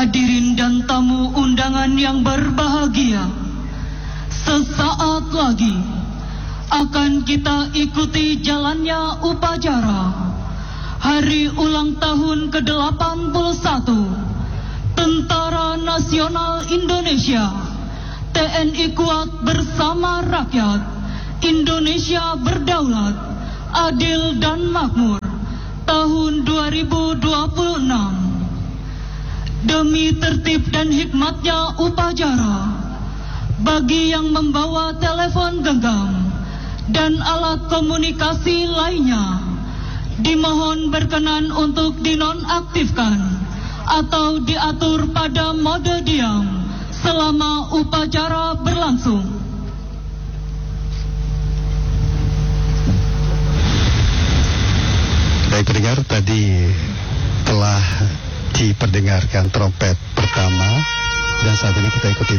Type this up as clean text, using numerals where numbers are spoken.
Hadirin dan tamu undangan yang berbahagia, sesaat lagi akan kita ikuti jalannya upacara Hari Ulang Tahun ke-81 Tentara Nasional Indonesia, TNI Kuat Bersama Rakyat, Indonesia Berdaulat, Adil dan Makmur, tahun 2026. Demi tertib dan hikmatnya upacara, bagi yang membawa telepon genggam dan alat komunikasi lainnya, dimohon berkenan untuk dinonaktifkan atau diatur pada mode diam selama upacara berlangsung. Baik pendengar, tadi telah diperdengarkan trompet pertama dan saat ini kita ikuti